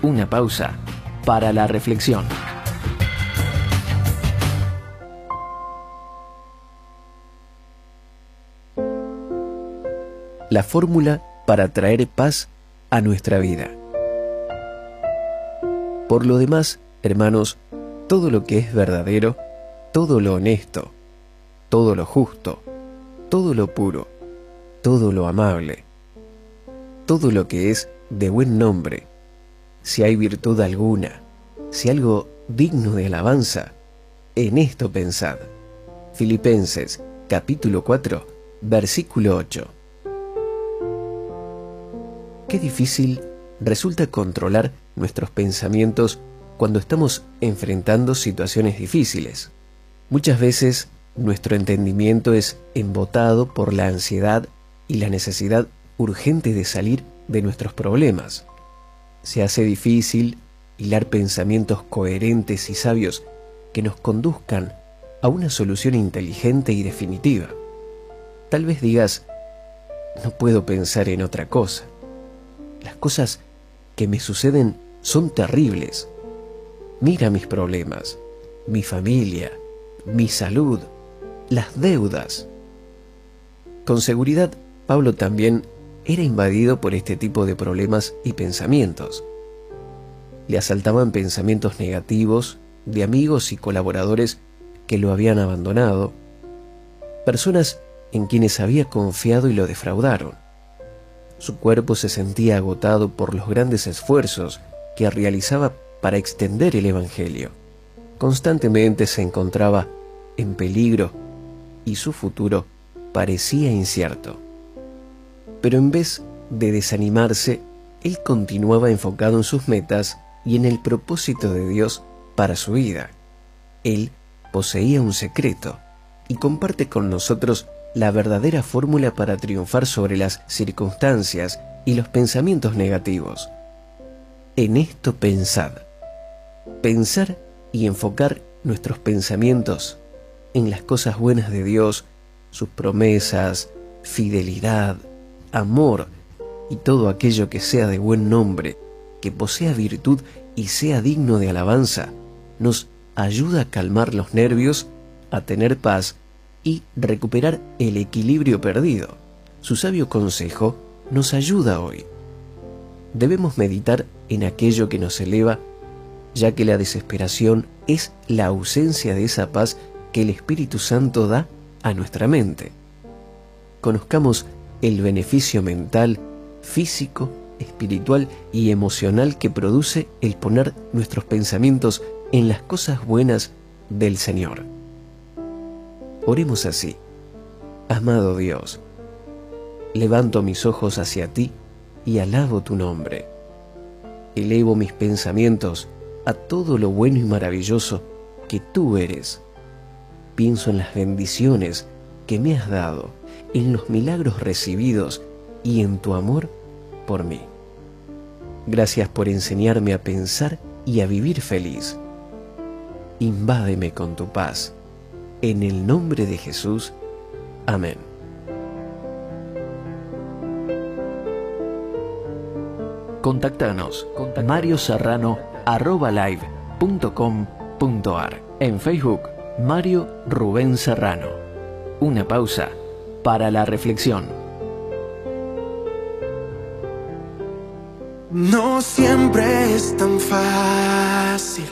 Una pausa para la reflexión. La fórmula para traer paz a nuestra vida. Por lo demás, hermanos, todo lo que es verdadero, todo lo honesto, todo lo justo, todo lo puro, todo lo amable, todo lo que es de buen nombre, si hay virtud alguna, si algo digno de alabanza, en esto pensad. Filipenses, capítulo 4, versículo 8. Qué difícil resulta controlar nuestros pensamientos cuando estamos enfrentando situaciones difíciles. Muchas veces nuestro entendimiento es embotado por la ansiedad y la necesidad urgente de salir de nuestros problemas. Se hace difícil hilar pensamientos coherentes y sabios que nos conduzcan a una solución inteligente y definitiva. Tal vez digas, no puedo pensar en otra cosa. Las cosas que me suceden son terribles. Mira mis problemas, mi familia, mi salud, las deudas. Con seguridad, Pablo también era invadido por este tipo de problemas y pensamientos. Le asaltaban pensamientos negativos de amigos y colaboradores que lo habían abandonado, personas en quienes había confiado y lo defraudaron. Su cuerpo se sentía agotado por los grandes esfuerzos que realizaba para extender el Evangelio. Constantemente se encontraba en peligro y su futuro parecía incierto. Pero en vez de desanimarse, él continuaba enfocado en sus metas y en el propósito de Dios para su vida. Él poseía un secreto y comparte con nosotros la verdadera fórmula para triunfar sobre las circunstancias y los pensamientos negativos. En esto pensad. Pensar y enfocar nuestros pensamientos en las cosas buenas de Dios, sus promesas, fidelidad, amor y todo aquello que sea de buen nombre, que posea virtud y sea digno de alabanza, nos ayuda a calmar los nervios, a tener paz y recuperar el equilibrio perdido. Su sabio consejo nos ayuda hoy. Debemos meditar en aquello que nos eleva, ya que la desesperación es la ausencia de esa paz que el Espíritu Santo da a nuestra mente. Conozcamos el beneficio mental, físico, espiritual y emocional que produce el poner nuestros pensamientos en las cosas buenas del Señor. Oremos así. Amado Dios, levanto mis ojos hacia ti y alabo tu nombre. Elevo mis pensamientos a todo lo bueno y maravilloso que tú eres. Pienso en las bendiciones que me has dado, en los milagros recibidos y en tu amor por mí. Gracias por enseñarme a pensar y a vivir feliz. Invádeme con tu paz. En el nombre de Jesús. Amén. Contactanos marioserrano@live.com.ar. En Facebook, Mario Rubén Serrano. Una pausa para la reflexión. No siempre es tan fácil